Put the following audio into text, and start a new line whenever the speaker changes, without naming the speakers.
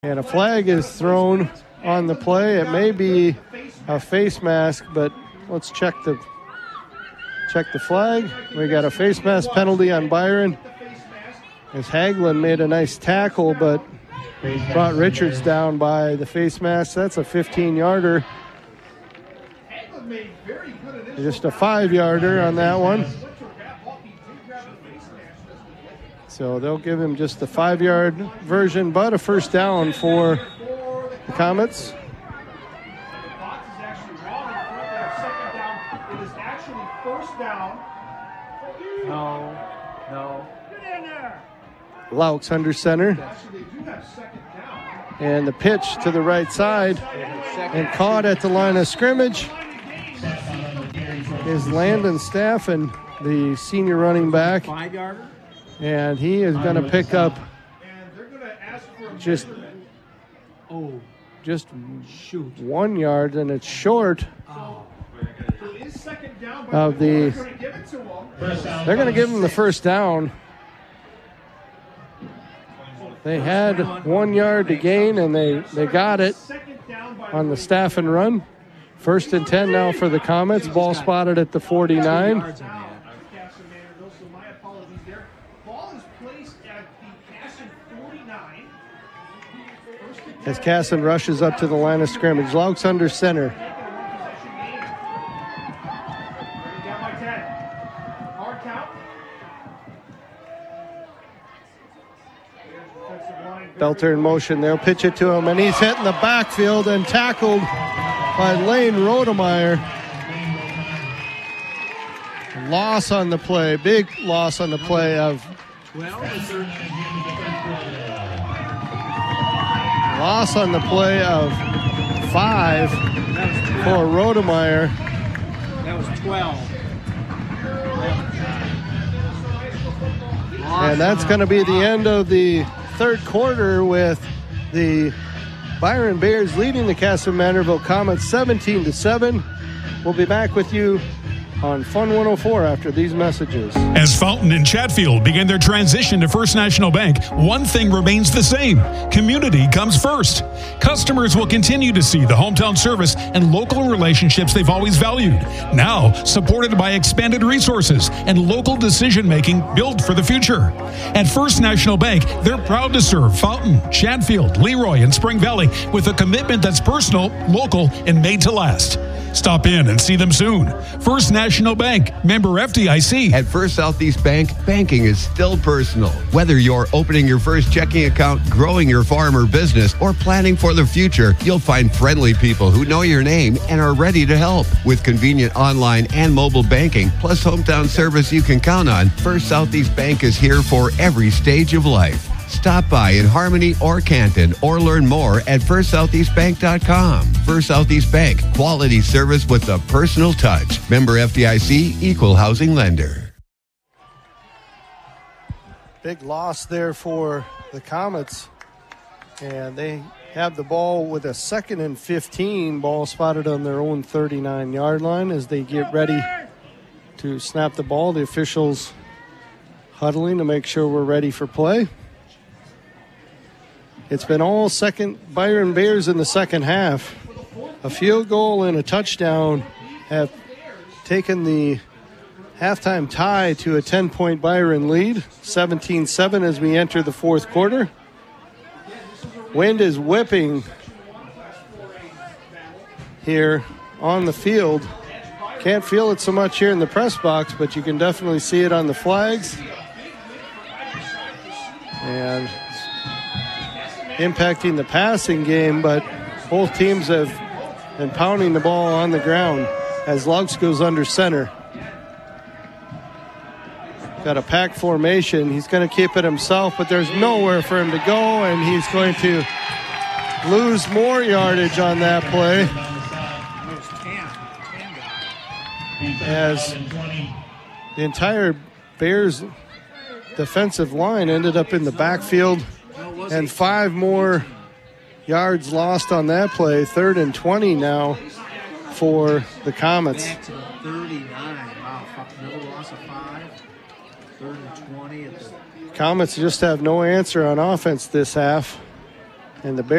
And a flag is thrown on the play. It may be a face mask, but let's check the flag. We got a face mask penalty on Byron, as Hagelin made a nice tackle, but brought Richards down by the face mask. That's a 15-yarder. Just a 5-yarder on that one. So they'll give him just the 5-yard version, but a first down for the Comets.
No.
Laux under center. And the pitch to the right side and caught at the line of scrimmage is Landon Staffen, the senior running back.
5-yarder?
And he is going to pick up just 1 yard, and it's short of the. They're going to give him the first down. They had 1 yard to gain, and they got it on the Staffen run. 1st and 10 now for the Comets. Ball spotted at the 49. As Casson rushes up to the line of scrimmage. Laux under center. Belter in motion. They'll pitch it to him, and he's hit in the backfield and tackled by Lane Rodemeyer. Loss on the play. Big loss on the play of 5 for Rodemeyer.
That was 12.
And that's going to be the end of the third quarter, with the Byron Bears leading the Casson Mantorville Comets 17-7. We'll be back with you on Fun 104 after these messages.
As Fountain and Chatfield begin their transition to First National Bank, one thing remains the same. Community comes first. Customers will continue to see the hometown service and local relationships they've always valued. Now, supported by expanded resources and local decision-making built for the future. At First National Bank, they're proud to serve Fountain, Chatfield, Leroy, and Spring Valley with a commitment that's personal, local, and made to last. Stop in and see them soon. First National Bank, member FDIC.
At First Southeast Bank, banking is still personal. Whether you're opening your first checking account, growing your farm or business, or planning for the future, you'll find friendly people who know your name and are ready to help. With convenient online and mobile banking, plus hometown service you can count on, First Southeast Bank is here for every stage of life. Stop by in Harmony or Canton, or learn more at firstsoutheastbank.com. First Southeast Bank, quality service with a personal touch. Member FDIC, equal housing lender.
Big loss there for the Comets. And they have the ball with a 2nd and 15. Ball spotted on their own 39-yard line as they get ready to snap the ball. The officials huddling to make sure we're ready for play. It's been all Byron Bears in the second half. A field goal and a touchdown have taken the halftime tie to a 10-point Byron lead, 17-7 as we enter the fourth quarter. Wind is whipping here on the field. Can't feel it so much here in the press box, but you can definitely see it on the flags. And impacting the passing game, but both teams have been pounding the ball on the ground as Laux goes under center. Got a pack formation. He's going to keep it himself, but there's nowhere for him to go, and he's going to lose more yardage on that play as the entire Bears defensive line ended up in the backfield. And 5 more yards lost on that play. 3rd and 20 now for the Comets.
Back to the 39. Wow, another loss of 5. 3rd and 20.
Comets just have no answer on offense this half. And the Bears